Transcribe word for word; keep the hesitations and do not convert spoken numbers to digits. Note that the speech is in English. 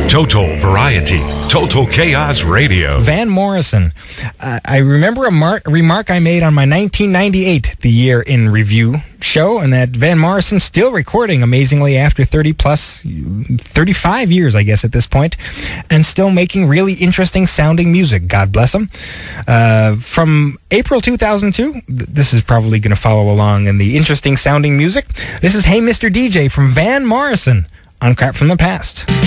Total variety. Total chaos radio. Van Morrison. Uh, I remember a mar- remark I made on my nineteen ninety-eight, the year in review show, and that Van Morrison still recording amazingly after thirty plus, thirty-five years, I guess, at this point, and still making really interesting sounding music. God bless him. Uh, from April two thousand two, th- this is probably going to follow along in the interesting sounding music. This is Hey Mister D J from Van Morrison on Crap from the Past.